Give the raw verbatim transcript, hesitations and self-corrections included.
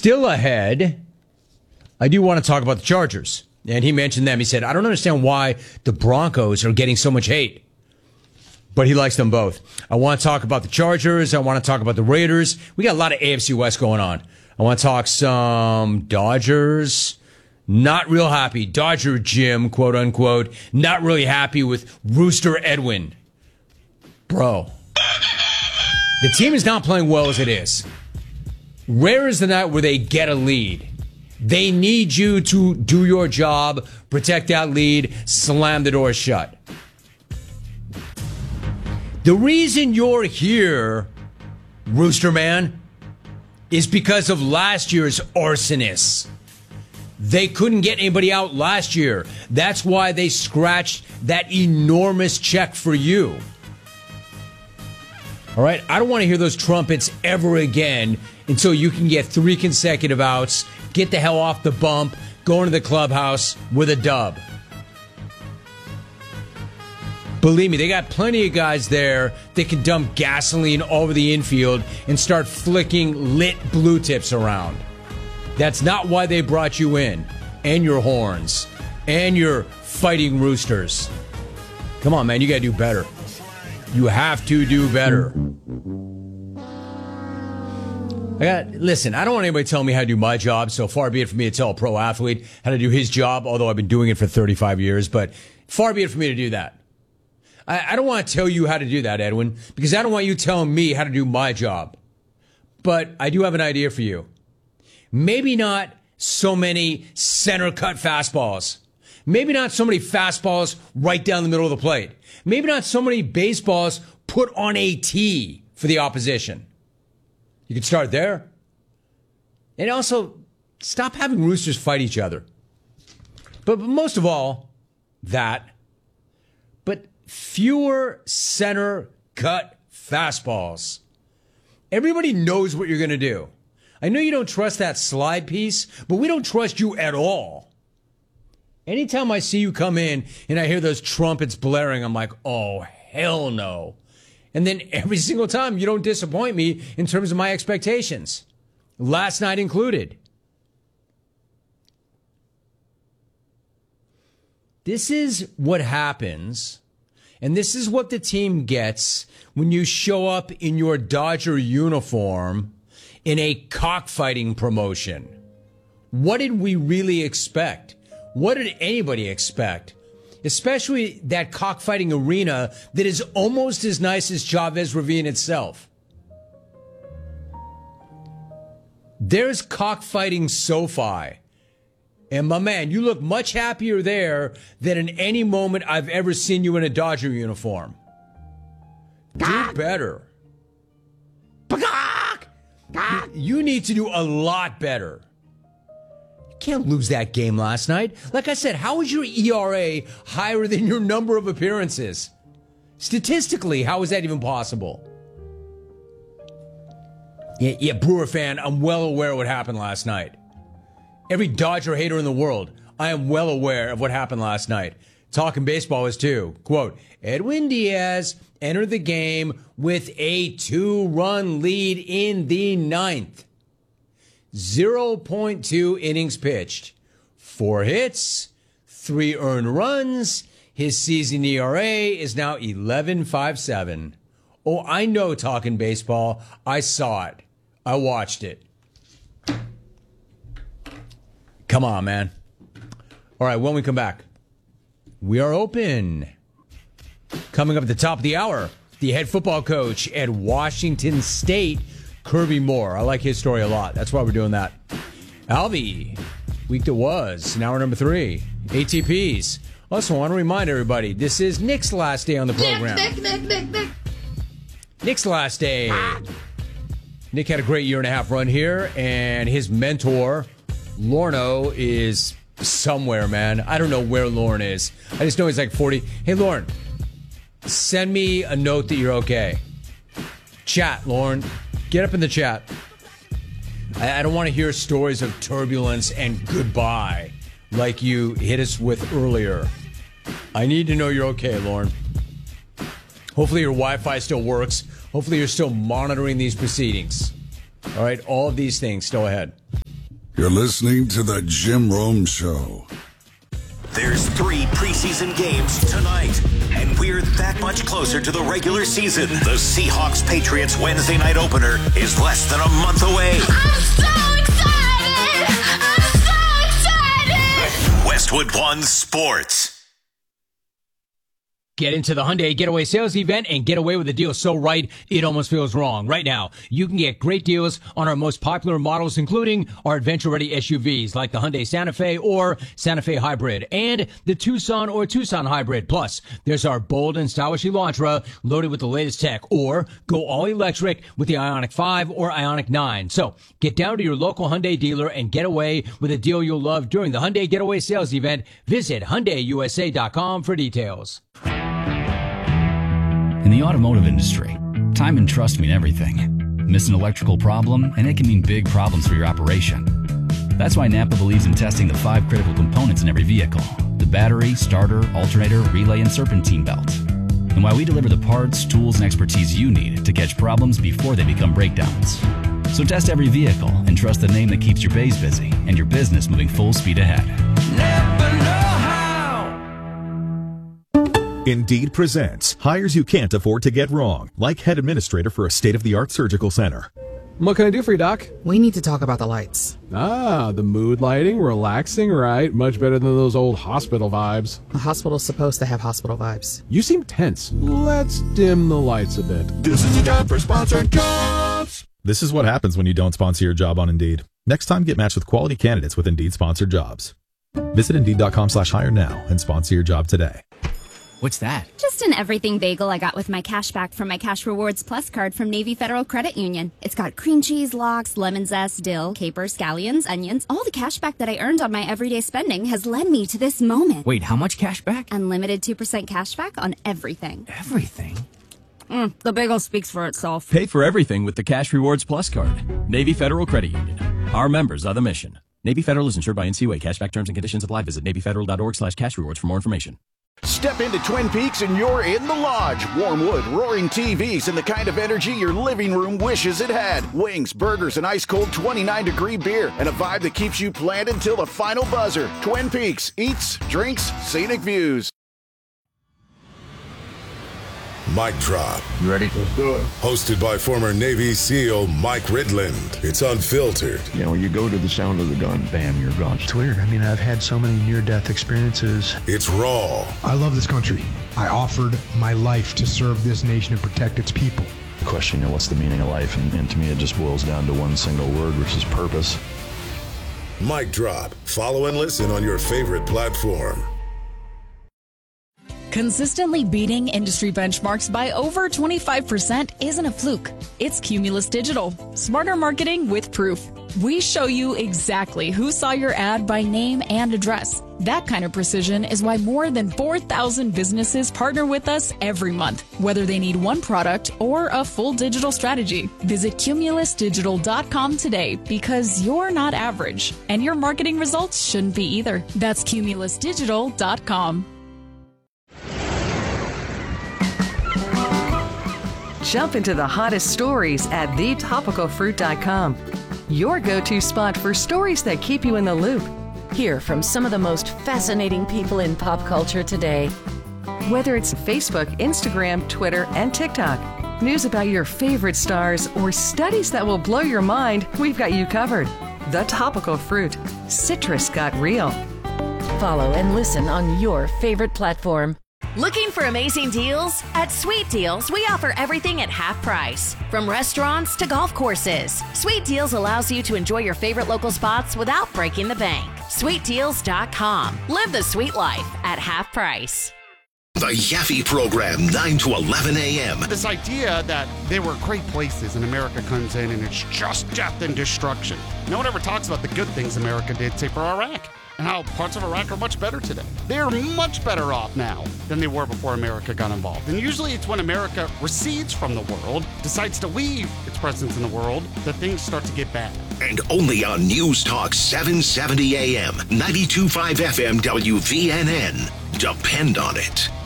Still ahead, I do want to talk about the Chargers. And he mentioned them. He said, I don't understand why the Broncos are getting so much hate. But he likes them both. I want to talk about the Chargers. I want to talk about the Raiders. We got a lot of A F C West going on. I want to talk some Dodgers. Not real happy. Dodger Jim, quote unquote. Not really happy with Rooster Edwin. Bro. The team is not playing well as it is. Rare is the night where they get a lead. They need you to do your job, protect that lead, slam the door shut. The reason you're here, Rooster Man, is because of last year's arsonists. They couldn't get anybody out last year. That's why they scratched that enormous check for you. All right? I don't want to hear those trumpets ever again until you can get three consecutive outs, get the hell off the bump, go into the clubhouse with a dub. Believe me, they got plenty of guys there that can dump gasoline all over the infield and start flicking lit blue tips around. That's not why they brought you in. And your horns. And your fighting roosters. Come on, man, you got to do better. You have to do better. I got, listen, I don't want anybody telling me how to do my job, so far be it for me to tell a pro athlete how to do his job, although I've been doing it for thirty-five years, but far be it for me to do that. I, I don't want to tell you how to do that, Edwin, because I don't want you telling me how to do my job. But I do have an idea for you. Maybe not so many center cut fastballs. Maybe not so many fastballs right down the middle of the plate. Maybe not so many baseballs put on a tee for the opposition. You can start there. And also, stop having roosters fight each other. But, but most of all, that. But fewer center cut fastballs. Everybody knows what you're going to do. I know you don't trust that slide piece, but we don't trust you at all. Anytime I see you come in and I hear those trumpets blaring, I'm like, oh, hell no. And then every single time you don't disappoint me in terms of my expectations. Last night included. This is what happens, and this is what the team gets when you show up in your Dodger uniform in a cockfighting promotion. What did we really expect? What did anybody expect? Especially that cockfighting arena that is almost as nice as Chavez Ravine itself. There's cockfighting SoFi. And my man, you look much happier there than in any moment I've ever seen you in a Dodger uniform. Do better. You need to do a lot better. You can't lose that game last night. Like I said, how is your E R A higher than your number of appearances? Statistically, how is that even possible? Yeah, yeah, Brewer fan, I'm well aware of what happened last night. Every Dodger hater in the world, I am well aware of what happened last night. Talking baseball is too. Quote, Edwin Diaz entered the game with a two-run lead in the ninth. zero point two innings pitched. Four hits, three earned runs. His season E R A is now eleven point five seven. Oh, I know talking baseball. I saw it. I watched it. Come on, man. All right, when we come back, we are open. Coming up at the top of the hour, the head football coach at Washington State, Kirby Moore. I like his story a lot. That's why we're doing that. Alvy, week that was, an hour number three, A T Ps. Also, I want to remind everybody, this is Nick's last day on the program. Nick, Nick, Nick, Nick, Nick. Nick's last day. Nick had a great year and a half run here, and his mentor, Lorno, is somewhere, man. I don't know where Lauren is. I just know he's like forty. Hey, Lauren, send me a note that you're okay. Chat, Lauren. Get up in the chat. I, I don't want to hear stories of turbulence and goodbye like you hit us with earlier. I need to know you're okay, Lauren. Hopefully your Wi-Fi still works. Hopefully you're still monitoring these proceedings. All right, all of these things still ahead. You're listening to The Jim Rome Show. There's three preseason games tonight, and we're that much closer to the regular season. The Seahawks-Patriots Wednesday night opener is less than a month away. I'm so excited! I'm so excited! Westwood One Sports. Get into the Hyundai Getaway Sales Event and get away with a deal so right, it almost feels wrong. Right now, you can get great deals on our most popular models, including our adventure-ready S U Vs like the Hyundai Santa Fe or Santa Fe Hybrid and the Tucson or Tucson Hybrid. Plus, there's our bold and stylish Elantra loaded with the latest tech, or go all-electric with the Ioniq five or Ioniq nine. So, get down to your local Hyundai dealer and get away with a deal you'll love during the Hyundai Getaway Sales Event. Visit Hyundai U S A dot com for details. In the automotive industry, time and trust mean everything. Miss an electrical problem, and it can mean big problems for your operation. That's why Napa believes in testing the five critical components in every vehicle: the battery, starter, alternator, relay, and serpentine belt. And why we deliver the parts, tools, and expertise you need to catch problems before they become breakdowns. So test every vehicle and trust the name that keeps your bays busy and your business moving full speed ahead. Napa know-how. Indeed presents hires you can't afford to get wrong, like head administrator for a state-of-the-art surgical center. What can I do for you, Doc? We need to talk about the lights. Ah, the mood lighting, relaxing, right? Much better than those old hospital vibes. A hospital's supposed to have hospital vibes. You seem tense. Let's dim the lights a bit. This is a time for sponsored jobs. This is what happens when you don't sponsor your job on Indeed. Next time, get matched with quality candidates with Indeed sponsored jobs. Visit Indeed.com slash hire now and sponsor your job today. What's that? Just an everything bagel I got with my cash back from my Cash Rewards Plus card from Navy Federal Credit Union. It's got cream cheese, lox, lemon zest, dill, capers, scallions, onions. All the cash back that I earned on my everyday spending has led me to this moment. Wait, how much cash back? Unlimited two percent cash back on everything. Everything? Mm, the bagel speaks for itself. Pay for everything with the Cash Rewards Plus card. Navy Federal Credit Union. Our members are the mission. Navy Federal is insured by N C U A. Cashback terms and conditions apply. Visit NavyFederal.org slash cash rewards for more information. Step into Twin Peaks and you're in the lodge. Warm wood, roaring T Vs, and the kind of energy your living room wishes it had. Wings, burgers, and ice-cold twenty-nine degree beer, and a vibe that keeps you planted till the final buzzer. Twin Peaks. Eats, drinks, scenic views. Mic Drop. You ready? Let's do it. Hosted by former Navy SEAL Mike Ridland. It's unfiltered. You know, you go to the sound of the gun, bam, you're gone. It's weird. I mean, I've had so many near-death experiences. It's raw. I love this country. I offered my life to serve this nation and protect its people. The question, you know, what's the meaning of life? And, and to me, it just boils down to one single word, which is purpose. Mic Drop. Follow and listen on your favorite platform. Consistently beating industry benchmarks by over twenty-five percent isn't a fluke. It's Cumulus Digital. Smarter marketing with proof. We show you exactly who saw your ad by name and address. That kind of precision is why more than four thousand businesses partner with us every month, whether they need one product or a full digital strategy. Visit Cumulus Digital dot com today, because you're not average, and your marketing results shouldn't be either. That's Cumulus Digital dot com. Jump into the hottest stories at the topical fruit dot com. Your go-to spot for stories that keep you in the loop. Hear from some of the most fascinating people in pop culture today. Whether it's Facebook, Instagram, Twitter, and TikTok, news about your favorite stars, or studies that will blow your mind, we've got you covered. The Topical Fruit. Citrus got real. Follow and listen on your favorite platform. Looking for amazing deals? At Sweet Deals, we offer everything at half price. From restaurants to golf courses, Sweet Deals allows you to enjoy your favorite local spots without breaking the bank. Sweet Deals dot com. Live the sweet life at half price. The Yaffe Program, nine to eleven a.m. This idea that there were great places and America comes in and it's just death and destruction. No one ever talks about the good things America did, say, for Iraq, and how parts of Iraq are much better today. They're much better off now than they were before America got involved. And usually it's when America recedes from the world, decides to leave its presence in the world, that things start to get bad. And only on News Talk seven seventy a.m., ninety-two point five F M W V N N. Depend on it.